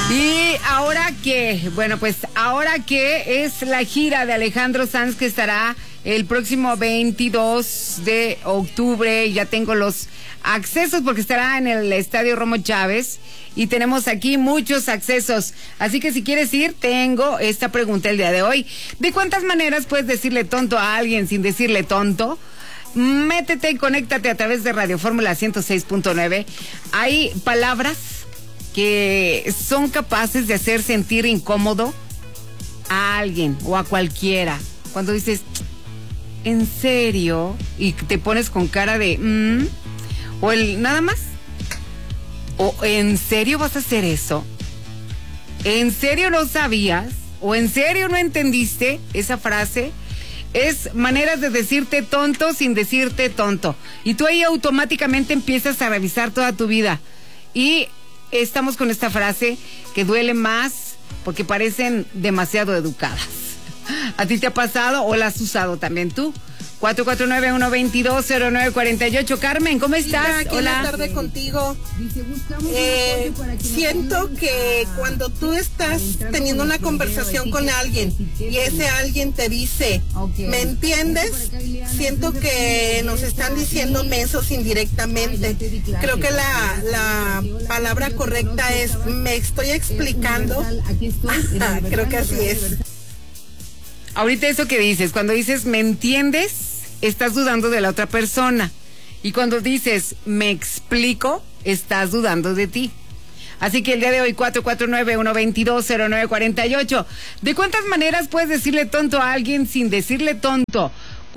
Y ahora que, bueno, pues ahora que es la gira de Alejandro Sanz que estará el próximo 22 de octubre, ya tengo los accesos porque estará en el Estadio Romo Chávez y tenemos aquí muchos accesos. Así que si quieres ir, tengo esta pregunta el día de hoy. ¿De cuántas maneras puedes decirle tonto a alguien sin decirle tonto? Métete y conéctate a través de Radio Fórmula 106.9. Hay palabras que son capaces de hacer sentir incómodo a alguien o a cualquiera. Cuando dices, ¿en serio? Y te pones con cara de, o el nada más. O ¿en serio vas a hacer eso? ¿En serio no sabías? ¿O en serio no entendiste esa frase? Es maneras de decirte tonto sin decirte tonto. Y tú ahí automáticamente empiezas a revisar toda tu vida. Y estamos con esta frase que duele más porque parecen demasiado educadas. ¿A ti te ha pasado o la has usado también tú? 449-122-0948. Carmen, ¿cómo estás? Mira, hola. Buenas tardes contigo. Siento que cuando tú estás teniendo una conversación con alguien y ese alguien te dice, ¿me entiendes? Siento que nos están diciendo mensos indirectamente. Creo que la palabra correcta es, ¿me estoy explicando? Creo que así es. Ahorita eso que dices, cuando dices ¿me entiendes? Estás dudando de la otra persona. Y cuando dices ¿me explico? Estás dudando de ti. Así que el día de hoy, 449-122-0948. ¿De cuántas maneras puedes decirle tonto a alguien sin decirle tonto?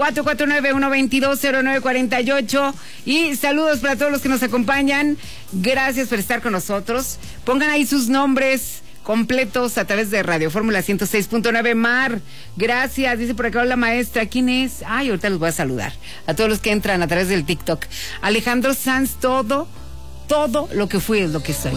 449-122-0948. Y saludos para todos los que nos acompañan. Gracias por estar con nosotros. Pongan ahí sus nombres completos a través de Radio Fórmula 106.9. Mar, gracias. Dice por acá, hola maestra, ¿quién es? Ay, ahorita los voy a saludar. A todos los que entran a través del TikTok. Alejandro Sanz, todo lo que fui es lo que soy.